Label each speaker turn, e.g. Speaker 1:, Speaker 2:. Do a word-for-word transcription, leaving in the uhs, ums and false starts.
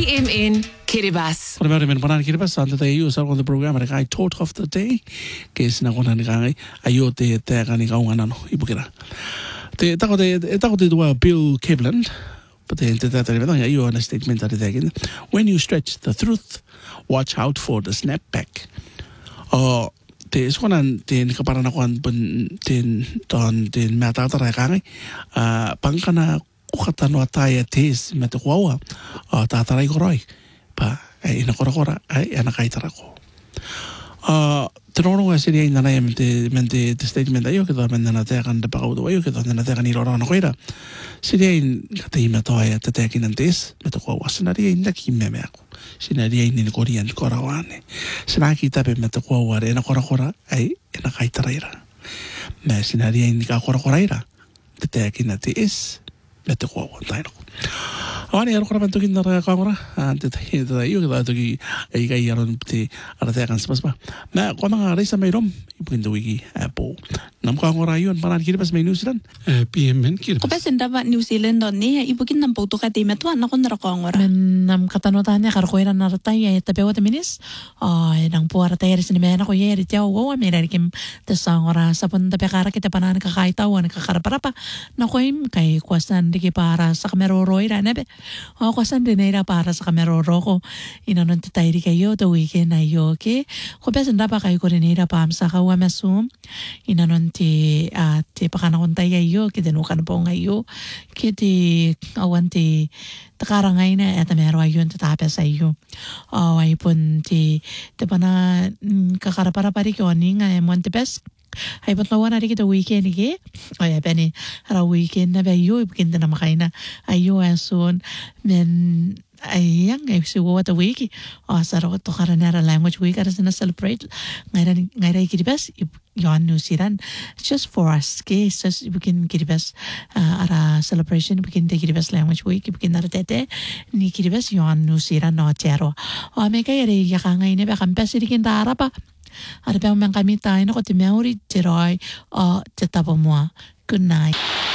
Speaker 1: P M in Kiribati.
Speaker 2: Ora mere panan Kiribati ante te iu sa on the program re kai taught of the day ke sina kona ni kai ayo te te ka ni ka ngana no ibukira. Te ta ko te ta ko te dua Bill Kevlin but te te te te ayo on a statement that again when you stretch the truth watch out for the snapback. Oh te skonan te ka para na kon ten ton ten mata ta ra kai a pangkana kukata no ataya tes me te kuaua a tātarai koroi pa e ina kora kora ai ana kaitara ko a te rononga siri ai nana me te me te statement ai o ke ta me nana te kan te pagau do ai o ke ta nana te kan i rora na koira siri ai ka te me toa te te kinan tes me te kuaua sinari ai ndaki me me ako sinari ai ni korian kora wane sinaki tape me te kuaua re ina kora kora ai ina kaitara ira me sinari ai ni ka kora kora ira te te kinan tes me te kua wantai noko. Awani aro kora bantukin na raka kongora, te tai te tai iu ke toki ai kai aron te ara te akan sepaspa. Na kua mga reisa mai rom, ipukin te wiki po. Nam kongora iun paran Kiribati mai New Zealand.
Speaker 3: P M N Kiribati.
Speaker 4: Ko pa sendaba New Zealand on ni ipukin nam pauto ka te metua na kon ra kongora.
Speaker 5: Men nam katanotanya kar ko ira na ratai e te pewa te minis. Ai nang puara te ris ni mena ko ye ri tau wo me ri kim te sangora sapon te pekara ke te panan ka kai tau an ka karaparapa. Na ko im kai kwasan di para sa kamero roira nebe. O kwasan de neira para sa kamero roko ina non te tairi ke yo to weekend na yo ke. Ko pa sendaba kai ko neira pam sa ka wa mesum ina non te a te pakana kon tai yo ke te no kan ponga yo ke te awan te takarangai na eta mero ayun te tape sa iyo. O ay pun te te pana kakarapara pari ko ninga e monte best. Ay pot lawan ari kita weekend ke. Ay bene ara weekend na ba yo ibukin na makaina ayo asun men ay yang ay si what a week. O saro to karanara language week ara na celebrate ngaira ngaira Kiribati yon New Zealand just for us ke just ibukin Kiribati ara celebration ibukin te Kiribati language week ibukin na tete ni Kiribati yon New Zealand no chero. O me kay ari yakangai ne ba kampesi dikin dara pa. Ada pang kami tayo na ko te meuri te roi o te tapa mua. Good night.